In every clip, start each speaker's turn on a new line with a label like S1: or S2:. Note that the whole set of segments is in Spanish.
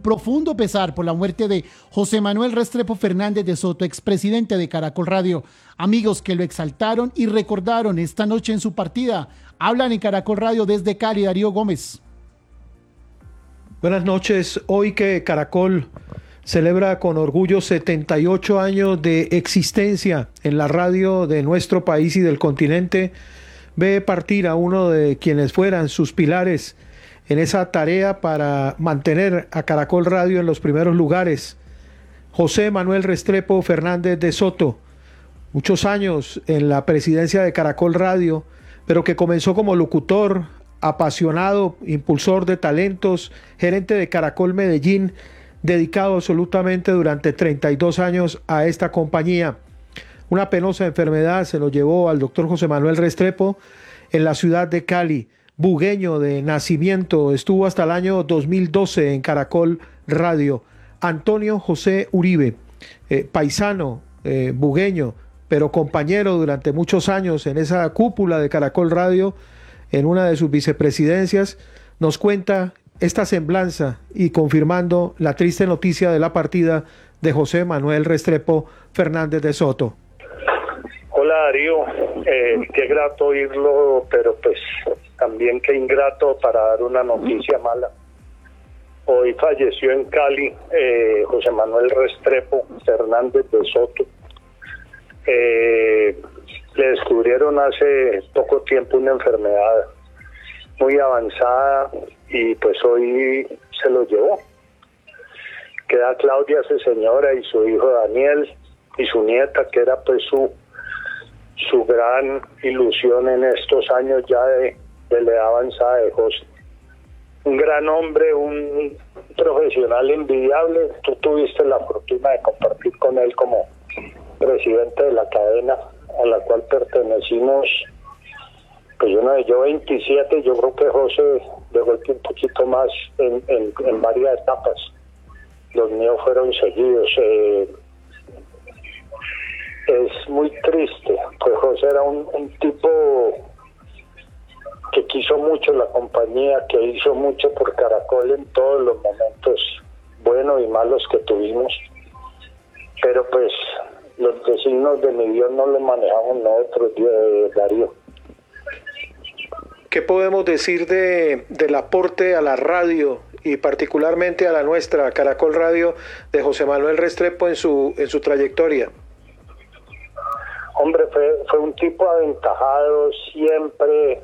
S1: profundo pesar por la muerte de José Manuel Restrepo Fernández de Soto, expresidente de Caracol Radio. Amigos que lo exaltaron y recordaron esta noche en su partida. Hablan en Caracol Radio desde Cali, Darío Gómez.
S2: Buenas noches. Hoy que Caracol celebra con orgullo 78 años de existencia en la radio de nuestro país y del continente, ve partir a uno de quienes fueran sus pilares en esa tarea para mantener a Caracol Radio en los primeros lugares. José Manuel Restrepo Fernández de Soto, muchos años en la presidencia de Caracol Radio, pero que comenzó como locutor, apasionado, impulsor de talentos, gerente de Caracol Medellín, dedicado absolutamente durante 32 años a esta compañía. Una penosa enfermedad se lo llevó al doctor José Manuel Restrepo en la ciudad de Cali. Bugueño de nacimiento, estuvo hasta el año 2012 en Caracol Radio. Antonio José Uribe, paisano, bugueño, pero compañero durante muchos años en esa cúpula de Caracol Radio, en una de sus vicepresidencias, nos cuenta esta semblanza y confirmando la triste noticia de la partida de José Manuel Restrepo Fernández de Soto.
S3: Hola Darío, qué grato oírlo, pero pues también qué ingrato para dar una noticia mala. Hoy falleció en Cali José Manuel Restrepo Fernández de Soto. Le descubrieron hace poco tiempo una enfermedad muy avanzada y pues hoy se lo llevó. Queda Claudia, su señora, y su hijo Daniel y su nieta, que era pues su gran ilusión en estos años ya de la edad avanzada de José. Un gran hombre, un profesional envidiable. Tú tuviste la fortuna de compartir con él como presidente de la cadena a la cual pertenecimos. Pues yo 27, yo creo que José dejó un poquito más en varias etapas. Los míos fueron seguidos. Es muy triste, pues José era un tipo que quiso mucho la compañía, que hizo mucho por Caracol en todos los momentos buenos y malos que tuvimos, pero pues los designios de mi Dios no los manejamos nosotros, Darío.
S2: ¿Qué podemos decir del aporte a la radio y particularmente a la nuestra, Caracol Radio, de José Manuel Restrepo en su trayectoria?
S3: Hombre, fue un tipo aventajado, siempre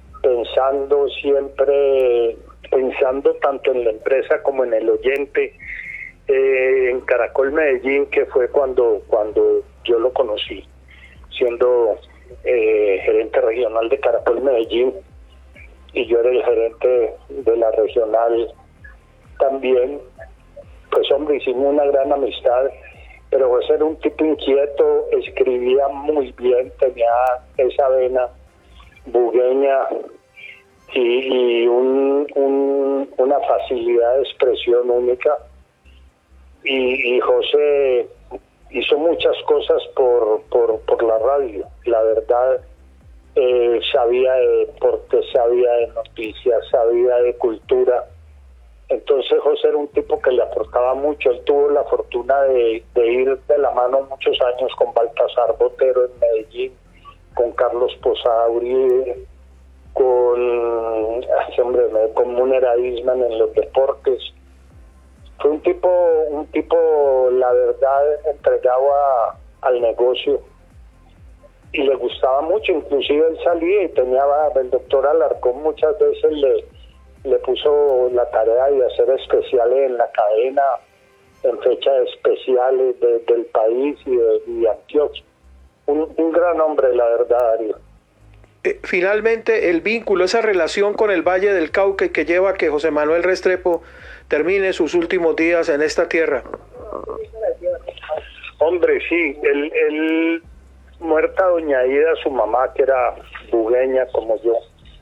S3: pensando tanto en la empresa como en el oyente. En Caracol Medellín, que fue cuando yo lo conocí, siendo gerente regional de Caracol Medellín, y yo era el gerente de la regional también, pues hombre, hicimos una gran amistad. Pero José era un tipo inquieto, escribía muy bien, tenía esa vena bugueña y una facilidad de expresión única. Y José hizo muchas cosas por la radio. La verdad, sabía de deporte, sabía de noticias, sabía de cultura. Entonces José era un tipo que le aportaba mucho. Él tuvo la fortuna de ir de la mano muchos años con Baltasar Botero en Medellín, con Carlos Posada Uribe, con Munera Isman en los deportes. Fue un tipo la verdad, entregado al negocio, y le gustaba mucho. Inclusive él salía y tenía, el doctor Alarcón muchas veces le puso la tarea de hacer especiales en la cadena, en fechas especiales del país y de Antioquia. Un gran hombre, la verdad, Darío.
S2: Finalmente, el vínculo, esa relación con el Valle del Cauca que lleva a que José Manuel Restrepo termine sus últimos días en esta tierra.
S3: Hombre, sí, él muerta doña Ida, su mamá, que era bugueña como yo,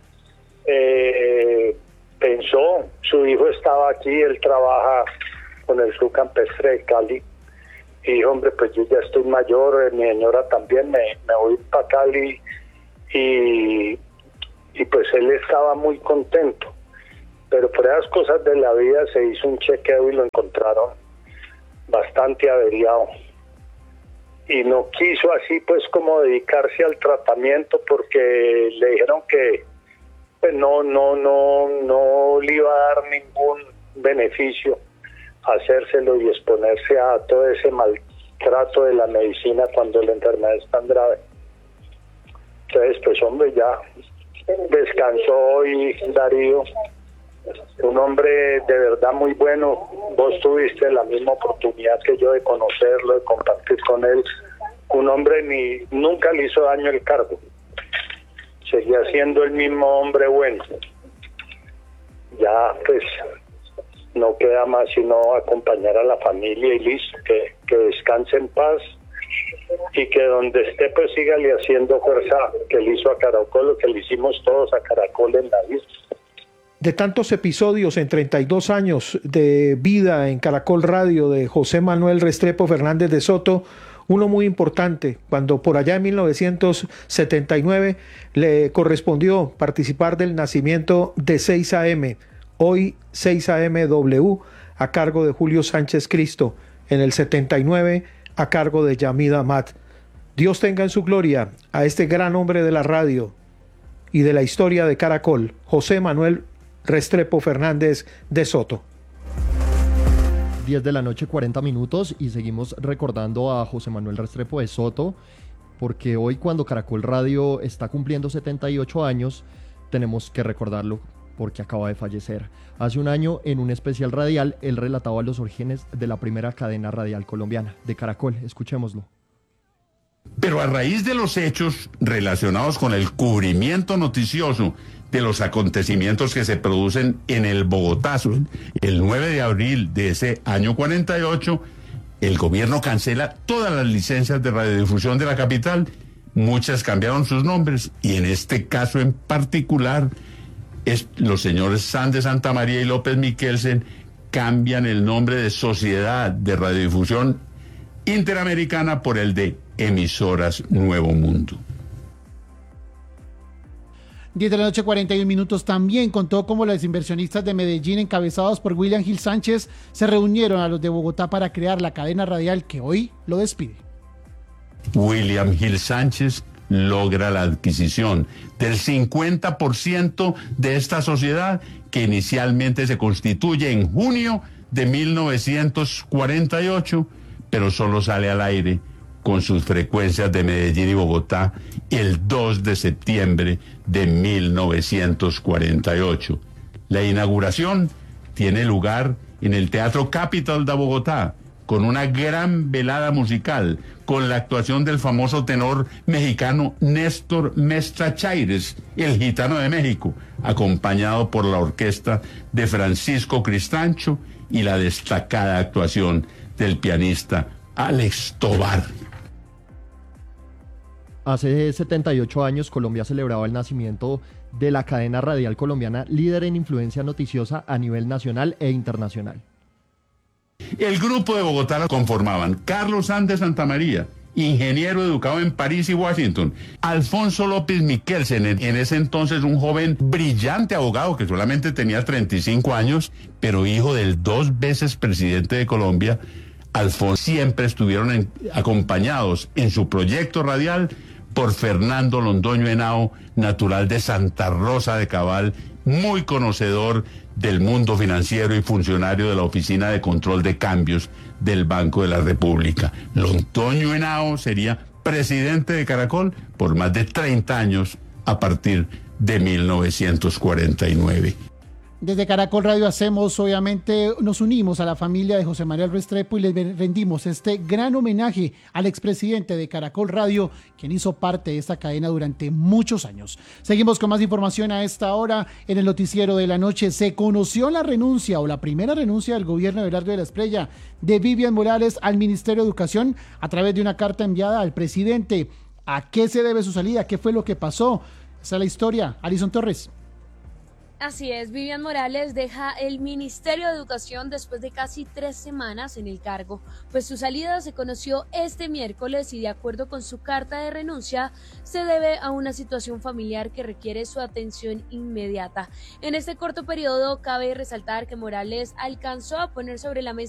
S3: pensó, su hijo estaba aquí, él trabaja con el Club Campestre de Cali, y dijo, hombre, pues yo ya estoy mayor, mi señora también, me voy para Cali, y pues él estaba muy contento. pero por esas cosas de la vida se hizo un chequeo y lo encontraron bastante averiado. Y no quiso así pues como dedicarse al tratamiento porque le dijeron que pues no le iba a dar ningún beneficio hacérselo y exponerse a todo ese maltrato de la medicina cuando la enfermedad es tan grave. Entonces pues hombre, ya descansó hoy Darío, un hombre de verdad muy bueno. Vos tuviste la misma oportunidad que yo de conocerlo, de compartir con él. Un hombre nunca le hizo daño el cargo, seguía siendo el mismo hombre bueno. Ya pues no queda más sino acompañar a la familia y listo, que descanse en paz y que donde esté pues sígale haciendo fuerza que le hizo a Caracol, lo que le hicimos todos a Caracol en la vida.
S2: De tantos episodios en 32 años de vida en Caracol Radio de José Manuel Restrepo Fernández de Soto, uno muy importante, cuando por allá en 1979 le correspondió participar del nacimiento de 6 AM, hoy 6 AM W, a cargo de Julio Sánchez Cristo, en el 79 a cargo de Yamid Amad. Dios tenga en su gloria a este gran hombre de la radio y de la historia de Caracol, José Manuel Restrepo Fernández de Soto.
S4: 10 de la noche, 40 minutos, y seguimos recordando a José Manuel Restrepo de Soto, porque hoy, cuando Caracol Radio está cumpliendo 78 años, tenemos que recordarlo porque acaba de fallecer. Hace un año, en un especial radial, él relataba los orígenes de la primera cadena radial colombiana, de Caracol. Escuchémoslo.
S5: Pero a raíz de los hechos relacionados con el cubrimiento noticioso de los acontecimientos que se producen en el Bogotazo, el 9 de abril de ese año 48, el gobierno cancela todas las licencias de radiodifusión de la capital. Muchas cambiaron sus nombres y en este caso en particular, los señores San de Santa María y López Miquelsen cambian el nombre de Sociedad de Radiodifusión Interamericana por el de Emisoras Nuevo Mundo.
S1: 10 de la noche, 41 minutos. También contó cómo los inversionistas de Medellín, encabezados por William Gil Sánchez, se reunieron a los de Bogotá para crear la cadena radial que hoy lo despide.
S5: William Gil Sánchez logra la adquisición del 50% de esta sociedad, que inicialmente se constituye en junio de 1948, pero solo sale al aire con sus frecuencias de Medellín y Bogotá el 2 de septiembre de 1948. La inauguración tiene lugar en el Teatro Capitol de Bogotá, con una gran velada musical, con la actuación del famoso tenor mexicano Néstor Mestra Chaires, el gitano de México, acompañado por la orquesta de Francisco Cristancho y la destacada actuación del pianista Alex Tovar.
S4: Hace 78 años Colombia celebraba el nacimiento de la cadena radial colombiana, líder en influencia noticiosa a nivel nacional e internacional.
S5: El grupo de Bogotá lo conformaban Carlos San de Santa María, ingeniero educado en París y Washington; Alfonso López Miquelsen, en ese entonces un joven brillante abogado que solamente tenía 35 años, pero hijo del 2 veces presidente de Colombia. Alfonso siempre estuvieron acompañados en su proyecto radial por Fernando Londoño Henao, natural de Santa Rosa de Cabal, muy conocedor del mundo financiero y funcionario de la Oficina de Control de Cambios del Banco de la República. Londoño Henao sería presidente de Caracol por más de 30 años a partir de 1949.
S1: Desde Caracol Radio obviamente nos unimos a la familia de José Manuel Restrepo y les rendimos este gran homenaje al expresidente de Caracol Radio, quien hizo parte de esta cadena durante muchos años. Seguimos con más información a esta hora en el noticiero de la noche. Se conoció la renuncia, o la primera renuncia del gobierno de Abelardo de la Espriella, de Vivian Morales al Ministerio de Educación a través de una carta enviada al presidente. ¿A qué se debe su salida? ¿Qué fue lo que pasó? Esa es la historia. Alison Torres.
S6: Así es, Vivian Morales deja el Ministerio de Educación después de casi 3 semanas en el cargo, pues su salida se conoció este miércoles y de acuerdo con su carta de renuncia se debe a una situación familiar que requiere su atención inmediata. En este corto periodo cabe resaltar que Morales alcanzó a poner sobre la mesa